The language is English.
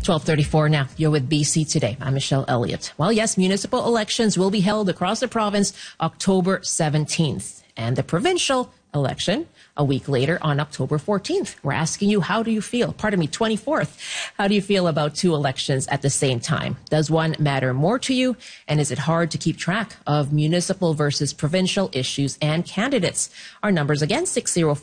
12:34 now. You're with BC Today. I'm Michelle Elliott. Well, yes, municipal elections will be held across the province October 17th, and the provincial election a week later on October 14th. We're asking you, how do you feel? 24th. How do you feel about two elections at the same time? Does one matter more to you? And is it hard to keep track of municipal versus provincial issues and candidates? Our numbers again, 604